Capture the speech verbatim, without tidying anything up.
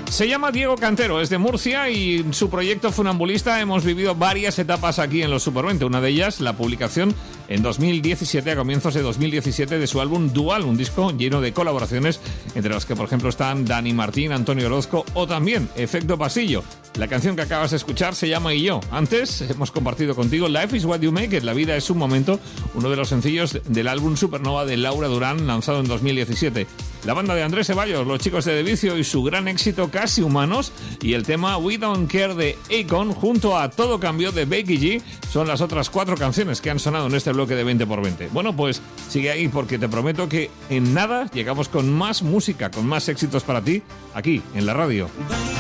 Se llama Diego Cantero, es de Murcia y en su proyecto Funambulista hemos vivido varias etapas aquí en los Super veinte. Una de ellas, la publicación en dos mil diecisiete, a comienzos de dos mil diecisiete, de su álbum Dual, un disco lleno de colaboraciones, entre las que, por ejemplo, están Dani Martín, Antonio Orozco o también Efecto Pasillo. La canción que acabas de escuchar se llama Y Yo. Antes hemos compartido contigo Life is What You Make It, La vida es un momento, uno de los sencillos del álbum Supernova de Laura Durán, lanzado en dos mil diecisiete. La banda de Andrés Ceballos, Los Chicos de De Vicio y su gran éxito Casi Humanos, y el tema We Don't Care de Akon junto a Todo Cambió de Becky G son las otras cuatro canciones que han sonado en este bloque de veinte por veinte. Bueno, pues sigue ahí porque te prometo que en nada llegamos con más música, con más éxitos para ti, aquí en la radio.